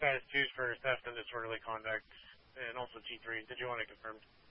Status 2 is for theft and disorderly conduct, and also T3. Did you want to confirm?